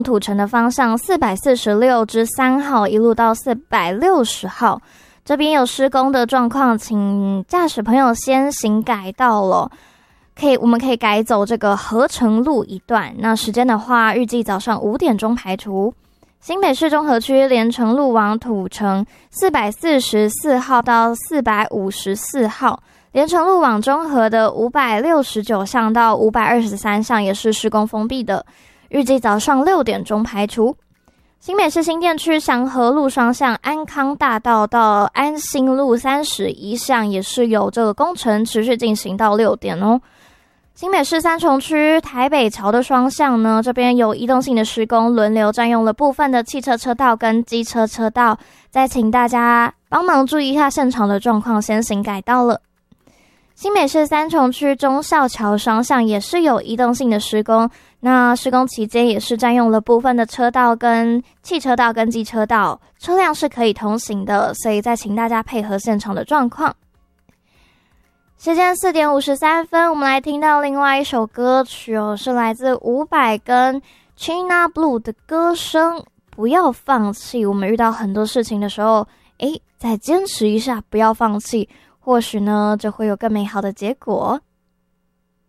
土城的方向446支3号一路到460号，这边有施工的状况，请驾驶朋友先行改道了。我们可以改走这个合成路一段，那时间的话，预计早上5点钟排除。新北市中和区连城路往土城444号到454号，连城路往中和的569巷到523巷也是施工封闭的，预计早上6点钟排除。新北市新店区祥和路双向安康大道到安心路31巷也是有这个工程持续进行到6点哦。新北市三重区台北桥的双向呢，这边有移动性的施工，轮流占用了部分的汽车车道跟机车车道，再请大家帮忙注意一下现场的状况，先行改道了。新北市三重区忠孝桥双向也是有移动性的施工，那施工期间也是占用了部分的车道跟汽车道跟机车道，车辆是可以通行的，所以再请大家配合现场的状况。时间4点53分，我们来听到另外一首歌曲哦，是来自伍佰跟 China Blue 的歌声。不要放弃，我们遇到很多事情的时候，再坚持一下，不要放弃，或许呢就会有更美好的结果。